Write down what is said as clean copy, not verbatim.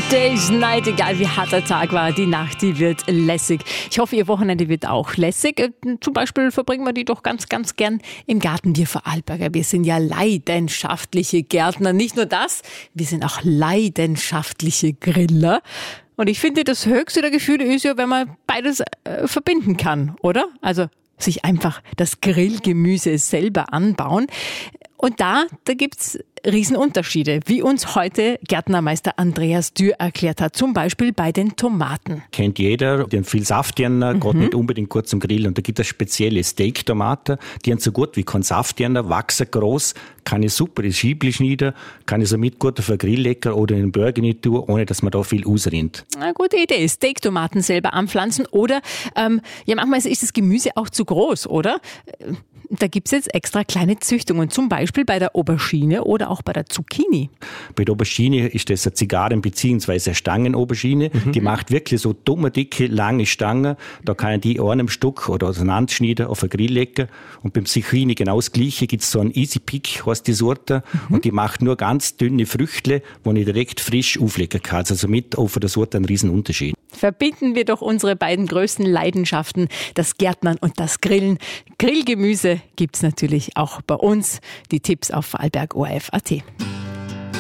Days Night, egal wie hart der Tag war, die Nacht, die wird lässig. Ich hoffe, Ihr Wochenende wird auch lässig. Zum Beispiel verbringen wir die doch ganz, ganz gern im Garten. Wir Vorarlberger, wir sind ja leidenschaftliche Gärtner. Nicht nur das, wir sind auch leidenschaftliche Griller. Und ich finde, das höchste der Gefühle ist ja, wenn man beides verbinden kann, oder? Also sich einfach das Grillgemüse selber anbauen. Und da gibt's Riesenunterschiede, wie uns heute Gärtnermeister Andreas Dürr erklärt hat. Zum Beispiel bei den Tomaten. Kennt jeder, die haben viel Saft, geht nicht unbedingt gut zum Grillen. Und da gibt es spezielle Steak-Tomaten, die haben so gut wie kein Saft, wachsen groß, kann ich super in Schiebli schneiden, kann ich somit gut auf einen Grill legen oder in einen Burger nicht tun, ohne dass man da viel ausrinnt. Eine gute Idee. Steak-Tomaten selber anpflanzen oder, manchmal ist das Gemüse auch zu groß, oder? Da gibt's jetzt extra kleine Züchtungen, zum Beispiel bei der Aubergine oder auch bei der Zucchini. Bei der Aubergine ist das eine Zigarren- bzw. Stangen-Aubergine. Die macht wirklich so dumme, dicke, lange Stangen. Da kann ich die an einem Stück oder auseinanderschneiden, auf einen Grill legen. Und beim Zucchini genau das Gleiche. Gibt's so einen Easy Pick, heißt die Sorte. Und die macht nur ganz dünne Früchtle, die ich direkt frisch auflegen kann. Also somit auch von der Sorte einen riesen Unterschied. Verbinden wir doch unsere beiden größten Leidenschaften, das Gärtnern und das Grillen. Grillgemüse gibt's natürlich auch bei uns. Die Tipps auf Vorarlberg ORF.at.